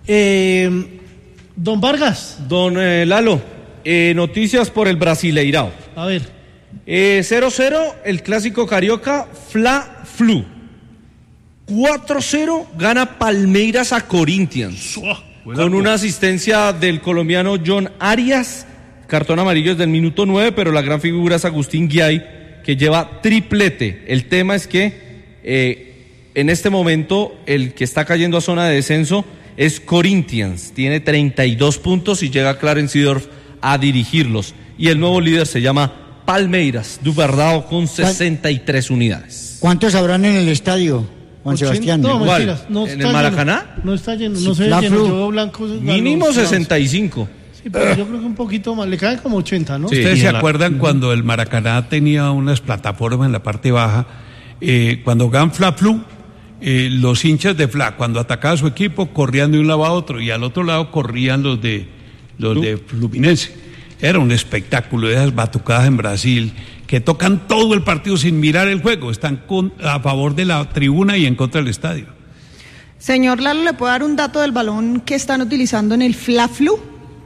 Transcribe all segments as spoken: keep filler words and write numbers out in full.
Eh, don Vargas. Don eh, Lalo, eh, noticias por el Brasileirao. A ver. Eh, cero cero, el clásico carioca, Fla Flu. cuatro cero gana Palmeiras a Corinthians. Oh, con una asistencia del colombiano John Arias. Cartón amarillo desde el minuto nueve, pero la gran figura es Agustín Guiay, que lleva triplete. El tema es que eh, en este momento el que está cayendo a zona de descenso es Corinthians. Tiene treinta y dos puntos y llega Clarence Seedorf a dirigirlos. Y el nuevo líder se llama Palmeiras du Verdão con sesenta y tres unidades. ¿Cuántos habrán en el estadio, Juan ochenta, Sebastián? No, ¿Cuál? mentiras, no ¿En está el Maracaná? Lleno, no está lleno, no Sí, se ve la lleno. Flu. Yo veo blancos. Mínimo sesenta y cinco. Sí, pero yo creo que un poquito más. Le caen como ochenta, ¿no? Sí. ¿Ustedes se la... acuerdan uh-huh. cuando el Maracaná tenía unas plataformas en la parte baja? Eh, cuando gan Fla Flu, eh, los hinchas de Fla, cuando atacaba a su equipo, corrían de un lado a otro y al otro lado corrían los de los de Fluminense. Era un espectáculo de esas batucadas en Brasil que tocan todo el partido sin mirar el juego, están con, a favor de la tribuna y en contra del estadio. Señor Lalo, ¿le puedo dar un dato del balón que están utilizando en el Fla Flu?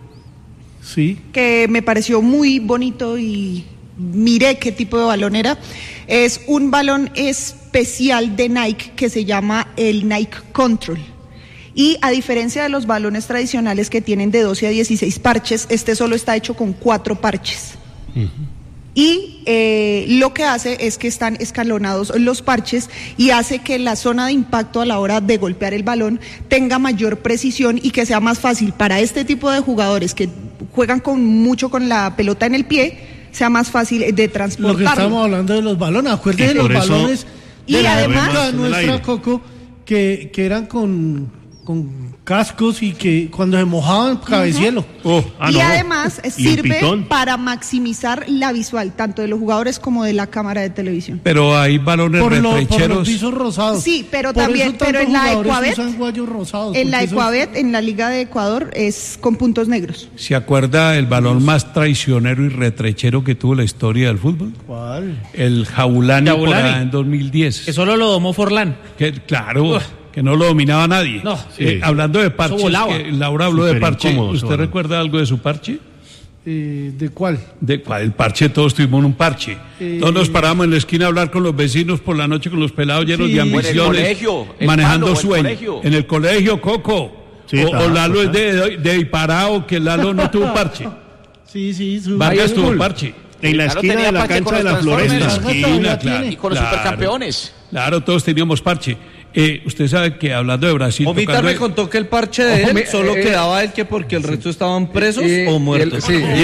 Sí. Que me pareció muy bonito y miré qué tipo de balón era. Es un balón especial de Nike que se llama el Nike Control. Y a diferencia de los balones tradicionales que tienen de doce a dieciséis parches, este solo está hecho con cuatro parches. Uh-huh. Y eh, lo que hace es que están escalonados los parches y hace que la zona de impacto a la hora de golpear el balón tenga mayor precisión y que sea más fácil para este tipo de jugadores que juegan con mucho con la pelota en el pie, sea más fácil de transportarlo. Lo que estamos hablando de los balones, acuérdense de los eso, balones de y la además, época nuestra, Coco, que, que eran con... con cascos y que cuando se mojaban cabecielo. Uh-huh. Oh, ah, y no. además ¿Y sirve para maximizar la visual tanto de los jugadores como de la cámara de televisión. Pero hay balones Por, lo, por retrecheros. los pisos rosados. Sí, pero por también, pero en la Ecuabet, rosados, en la Ecuabet, es... en la Liga de Ecuador es con puntos negros. ¿Se acuerda el balón más traicionero y retrechero que tuvo la historia del fútbol? ¿Cuál? El Jabulani, Jabulani. por allá en dos mil diez. Que solo lo domó Forlán. Que, claro, Uf. que no lo dominaba nadie. No, sí. eh, hablando de parches, que Laura habló Super de parche. incómodo, ¿Usted bueno. recuerda algo de su parche? Eh, ¿De cuál? ¿De cuál? El parche, todos tuvimos un parche. Eh, todos nos paramos en la esquina a hablar con los vecinos por la noche con los pelados llenos sí. de ambiciones. En el colegio, el manejando palo, sueños. El en el colegio, Coco. Sí, o, o Lalo es de, de, de Iparao, que Lalo no tuvo parche. Sí, sí. Su... Vargas tuvo parche. En la esquina de la cancha de la Floresta. En la esquina, claro. Y con los claro, supercampeones. Claro, todos teníamos parche. Eh, usted sabe que hablando de Brasil... Omitar me contó que el parche de él solo eh, quedaba él que porque el resto estaban presos eh, o muertos. El, sí, y,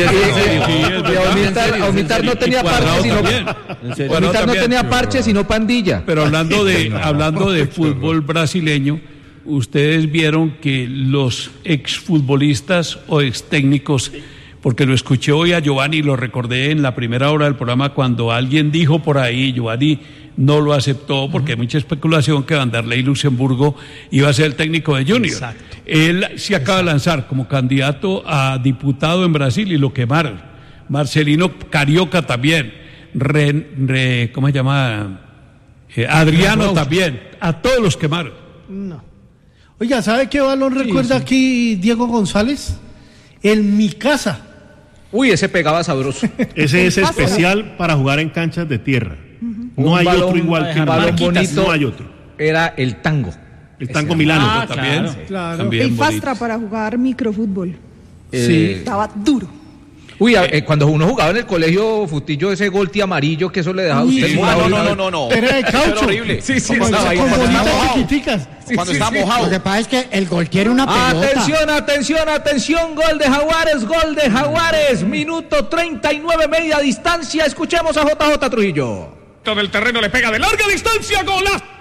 y Omitar no tenía parche sino Omitar no tenía parche sino pandilla. Pero hablando de hablando de fútbol brasileño, ustedes vieron que los exfutbolistas o extécnicos, porque lo escuché hoy a Giovanni y lo recordé en la primera hora del programa cuando alguien dijo por ahí, Giovanni no lo aceptó porque hay mucha especulación que Vanderlei Luxemburgo iba a ser el técnico de Junior. Exacto. Él se acaba de lanzar como candidato a diputado en Brasil y lo quemaron. Marcelino Carioca también. Re, re, ¿Cómo se llama? Eh, Adriano también. A todos los quemaron. No. Oiga, ¿sabe qué balón sí, recuerda sí. aquí Diego González? El Mi Casa. Uy, ese pegaba sabroso. Ese es especial para jugar en canchas de tierra. Uh-huh. No Un hay balón, otro igual que balón bonito. No hay otro. Era el tango. El tango ese Milano ah, también. Claro. Claro. también. El Fastra para jugar microfútbol. Eh, sí. Estaba duro. Uy, eh, cuando uno jugaba en el colegio Futillo, ese golti amarillo que eso le dejaba a usted. Sí, no, no, no, no, no. Era de caucho. Era horrible. Sí, sí, con bolitas chiquiticas. Cuando sí, está sí, mojado. Lo que pasa es que el gol quiere una pelota. Atención, atención, atención, gol de Jaguares, gol de Jaguares, minuto treinta y nueve, media distancia. Escuchemos a J J Trujillo. Todo el terreno le pega de larga distancia, golazo.